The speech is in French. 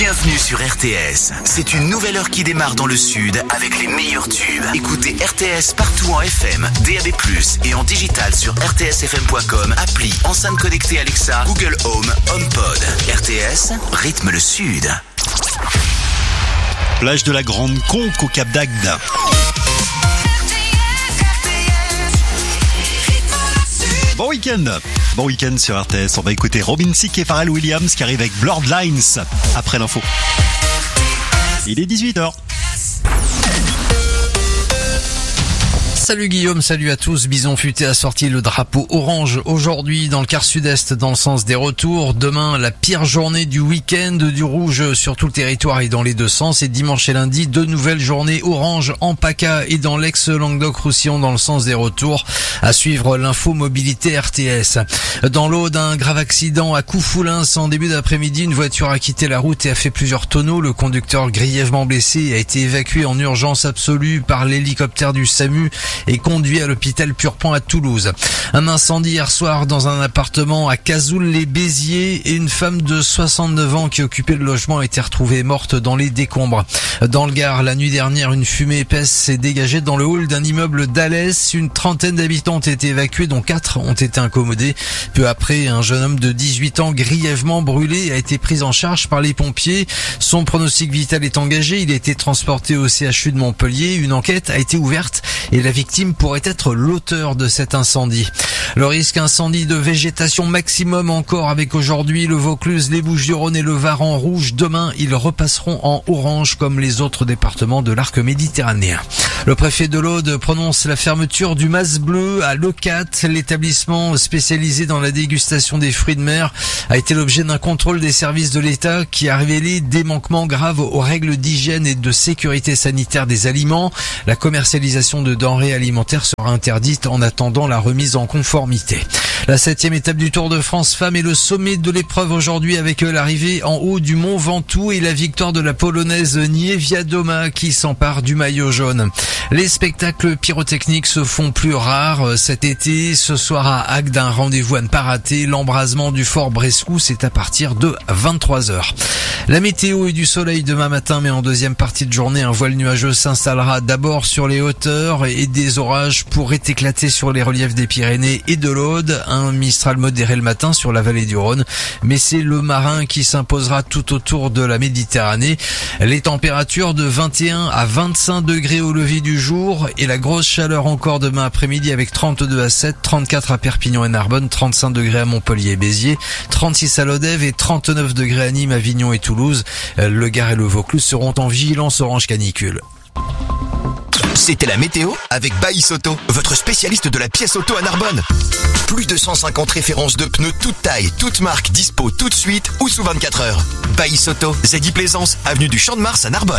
Bienvenue sur RTS. C'est une nouvelle heure qui démarre dans le sud avec les meilleurs tubes. Écoutez RTS partout en FM, DAB+, et en digital sur rtsfm.com, appli, enceinte connectée Alexa, Google Home, HomePod. RTS, rythme le sud. Plage de la Grande Conque au Cap d'Agde. Bon week-end sur RTS. On va écouter Robin Thicke et Pharrell Williams qui arrivent avec Bloodlines après l'info. Il est 18h. Salut Guillaume, salut à tous. Bison Futé a sorti le drapeau orange aujourd'hui dans le quart sud-est dans le sens des retours. Demain, la pire journée du week-end, du rouge sur tout le territoire et dans les deux sens. Et dimanche et lundi, deux nouvelles journées orange en PACA et dans l'ex-Languedoc-Roussillon dans le sens des retours. À suivre l'info mobilité RTS. Dans l'Aude, un grave accident à Coufoulins en début d'après-midi. Une voiture a quitté la route et a fait plusieurs tonneaux. Le conducteur grièvement blessé a été évacué en urgence absolue par l'hélicoptère du SAMU et conduit à l'hôpital Purpan à Toulouse. Un incendie hier soir dans un appartement à Cazoul-les-Béziers et une femme de 69 ans qui occupait le logement a été retrouvée morte dans les décombres. Dans le Gard, la nuit dernière, une fumée épaisse s'est dégagée dans le hall d'un immeuble d'Alès. Une trentaine d'habitants ont été évacués, dont 4 ont été incommodés. Peu après, un jeune homme de 18 ans grièvement brûlé a été pris en charge par les pompiers. Son pronostic vital est engagé. Il a été transporté au CHU de Montpellier. Une enquête a été ouverte et la victime pourrait être l'auteur de cet incendie. Le risque incendie de végétation maximum encore avec aujourd'hui le Vaucluse, les Bouches-du-Rhône et le Var en rouge. Demain, ils repasseront en orange comme les autres départements de l'arc méditerranéen. Le préfet de l'Aude prononce la fermeture du Mas Bleu à Leucat. L'établissement spécialisé dans la dégustation des fruits de mer a été l'objet d'un contrôle des services de l'État qui a révélé des manquements graves aux règles d'hygiène et de sécurité sanitaire des aliments. La commercialisation de denrées alimentaire sera interdite en attendant la remise en conformité. La 7e étape du Tour de France Femmes est le sommet de l'épreuve aujourd'hui avec l'arrivée en haut du Mont Ventoux et la victoire de la Polonaise Niewiadoma qui s'empare du maillot jaune. Les spectacles pyrotechniques se font plus rares cet été. Ce soir à Agde, un rendez-vous à ne pas rater. L'embrasement du fort Brescou, c'est à partir de 23h. La météo est du soleil demain matin, mais en deuxième partie de journée, un voile nuageux s'installera d'abord sur les hauteurs et des orages pourraient éclater sur les reliefs des Pyrénées et de l'Aude. Un Mistral modéré le matin sur la vallée du Rhône, mais c'est le marin qui s'imposera tout autour de la Méditerranée. Les températures de 21 à 25 degrés au lever du jour et la grosse chaleur encore demain après-midi avec 32 à 7, 34 à Perpignan et Narbonne, 35 degrés à Montpellier et Béziers, 36 à Lodève et 39 degrés à Nîmes, Avignon et Toulouse. Le Gard et le Vaucluse seront en vigilance orange canicule. C'était la météo avec Baïs Auto, votre spécialiste de la pièce auto à Narbonne. Plus de 150 références de pneus toutes tailles, toutes marques, dispo tout de suite ou sous 24 heures. Baïs Auto, Zeddy Plaisance, avenue du Champ de Mars à Narbonne.